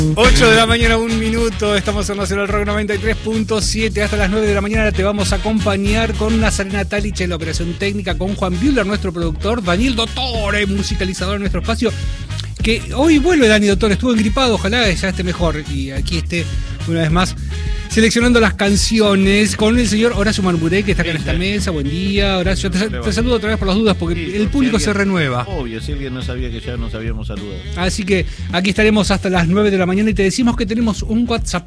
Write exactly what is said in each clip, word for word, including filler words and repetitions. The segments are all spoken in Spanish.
ocho de la mañana, un minuto, estamos en Nacional Rock noventa y tres punto siete, hasta las nueve de la mañana te vamos a acompañar con Nazarena Talich en la operación técnica, con Juan Bühler, nuestro productor, Daniel Dottore, musicalizador de nuestro espacio, que hoy vuelve Dani Dottore, estuvo engripado, ojalá ya esté mejor, y aquí esté una vez más seleccionando las canciones con el señor Horacio Marburé, que está acá en esta mesa. Buen día, Horacio. Te, te saludo otra vez por las dudas, porque sí, el público si alguien, se renueva. Obvio, si alguien no sabía que ya nos habíamos saludado. Así que aquí estaremos hasta las nueve de la mañana y te decimos que tenemos un WhatsApp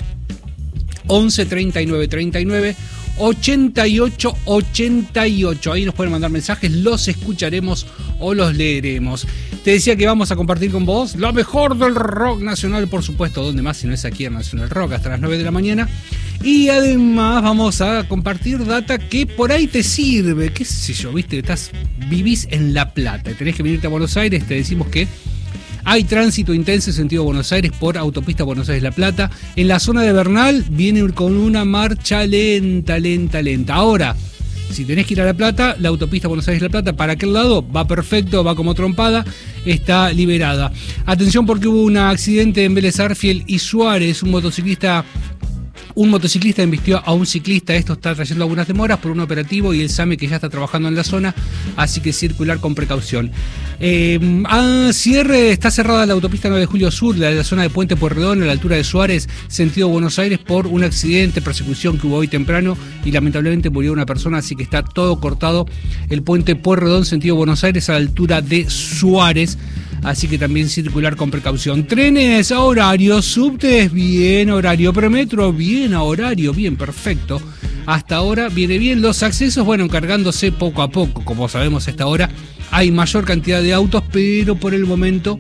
once treinta y nueve treinta y nueve ochenta y ocho ochenta y ocho. Ahí nos pueden mandar mensajes, los escucharemos o los leeremos. Te decía que vamos a compartir con vos lo mejor del rock nacional, por supuesto, donde más si no es aquí en Nacional Rock, hasta las nueve de la mañana. Y además vamos a compartir data que por ahí te sirve, qué sé yo, viste, estás, vivís en La Plata y tenés que venirte a Buenos Aires, te decimos que hay tránsito intenso en sentido Buenos Aires por autopista Buenos Aires-La Plata. En la zona de Bernal viene con una marcha lenta, lenta, lenta. Ahora, si tenés que ir a La Plata, la autopista Buenos Aires-La Plata, para aquel lado va perfecto, va como trompada, está liberada. Atención porque hubo un accidente en Vélez Arfiel y Suárez, un motociclista... Un motociclista embistió a un ciclista, esto está trayendo algunas demoras por un operativo y el SAME que ya está trabajando en la zona, así que circular con precaución. Eh, a cierre, está cerrada la autopista nueve de Julio Sur, la, la zona de Puente Pueyrredón, a la altura de Suárez, sentido Buenos Aires, por un accidente, persecución que hubo hoy temprano y lamentablemente murió una persona, así que está todo cortado el Puente Pueyrredón, sentido Buenos Aires, a la altura de Suárez. Así que también circular con precaución. Trenes a horario, subtes bien a horario, premetro bien a horario, bien, perfecto. Hasta ahora viene bien. Los accesos, bueno, encargándose poco a poco. Como sabemos a esta hora hay mayor cantidad de autos, pero por el momento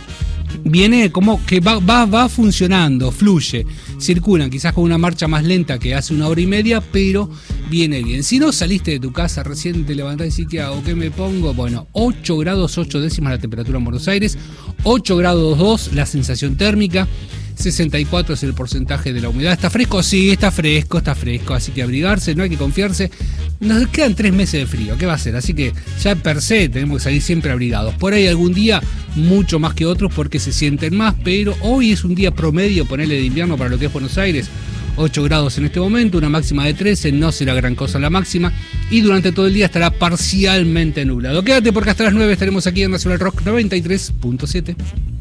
viene como que va, va, va funcionando, fluye. Circulan quizás con una marcha más lenta que hace una hora y media, pero viene bien. Si no saliste de tu casa, recién te levantás y decís, ¿qué hago? ¿Qué me pongo? Bueno, ocho grados ocho décimas la temperatura en Buenos Aires, ocho grados dos la sensación térmica, sesenta y cuatro es el porcentaje de la humedad. ¿Está fresco? Sí, está fresco, está fresco, así que abrigarse, no hay que confiarse. Nos quedan tres meses de frío, ¿qué va a ser? Así que ya per se tenemos que salir siempre abrigados. Por ahí algún día mucho más que otros porque se sienten más, pero hoy es un día promedio, ponerle de invierno para lo que es Buenos Aires. ocho grados en este momento, una máxima de trece, no será gran cosa la máxima, y durante todo el día estará parcialmente nublado. Quédate porque hasta las nueve estaremos aquí en Nacional Rock noventa y tres punto siete.